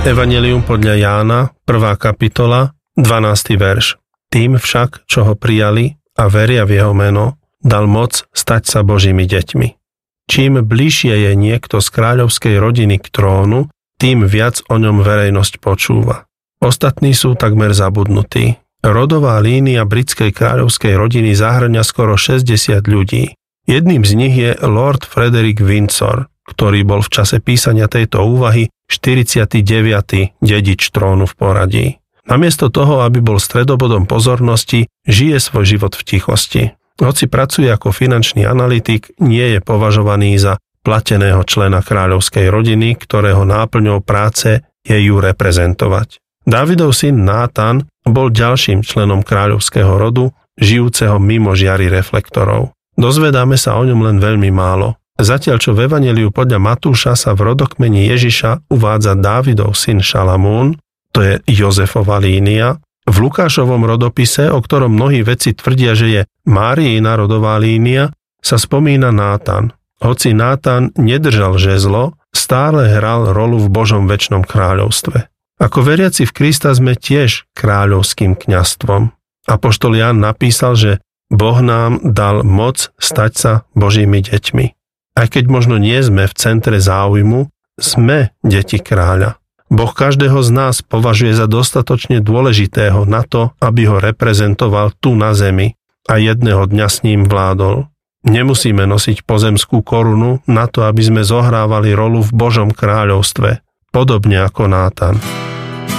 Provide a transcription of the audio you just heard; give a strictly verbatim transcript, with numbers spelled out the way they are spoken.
Evanjelium podľa Jána, prvá kapitola, dvanásty verš. Tým však, čo ho prijali a veria v jeho meno, dal moc stať sa Božími deťmi. Čím bližšie je niekto z kráľovskej rodiny k trónu, tým viac o ňom verejnosť počúva. Ostatní sú takmer zabudnutí. Rodová línia britskej kráľovskej rodiny zahŕňa skoro šesťdesiat ľudí. Jedným z nich je Lord Frederick Windsor, ktorý bol v čase písania tejto úvahy štyridsiaty deviaty dedič trónu v poradí. Namiesto toho, aby bol stredobodom pozornosti, žije svoj život v tichosti. Hoci pracuje ako finančný analytik, nie je považovaný za plateného člena kráľovskej rodiny, ktorého náplňou práce je ju reprezentovať. Dávidov syn Nátan bol ďalším členom kráľovského rodu, žijúceho mimo žiary reflektorov. Dozvedáme sa o ňom len veľmi málo. Zatiaľ čo v Evanjeliu podľa Matúša sa v rodokmeni Ježiša uvádza Dávidov syn Šalamún, to je Jozefova línia, v Lukášovom rodopise, o ktorom mnohí vedci tvrdia, že je Máriina rodová línia, sa spomína Nátan. Hoci Nátan nedržal žezlo, stále hral rolu v Božom večnom kráľovstve. Ako veriaci v Krista sme tiež kráľovským kňazstvom. Apoštol Ján napísal, že Boh nám dal moc stať sa Božími deťmi. Aj keď možno nie sme v centre záujmu, sme deti kráľa. Boh každého z nás považuje za dostatočne dôležitého na to, aby ho reprezentoval tu na zemi a jedného dňa s ním vládol. Nemusíme nosiť pozemskú korunu na to, aby sme zohrávali rolu v Božom kráľovstve, podobne ako Nátan.